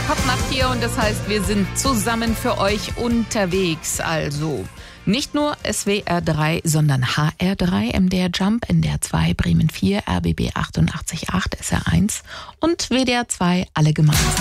Popnacht hier und das heißt, wir sind zusammen für euch unterwegs. Also nicht nur SWR 3, sondern HR 3, MDR Jump, NDR 2, Bremen 4, RBB 88.8, SR 1 und WDR 2, alle gemeinsam.